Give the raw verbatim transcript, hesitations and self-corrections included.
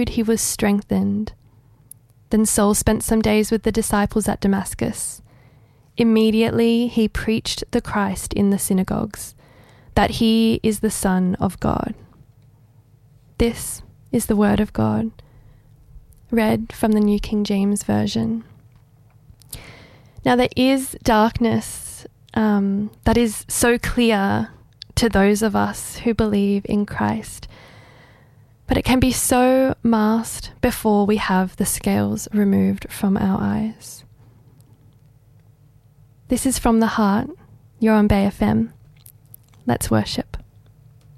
food, he was strengthened. Then Saul spent some days with the disciples at Damascus. Immediately he preached the Christ in the synagogues, that he is the Son of God. This is the word of God, read from the New King James Version. Now there is darkness um, that is so clear to those of us who believe in Christ, but it can be so masked before we have the scales removed from our eyes. This is From the Heart. You're on Bay F M. Let's worship.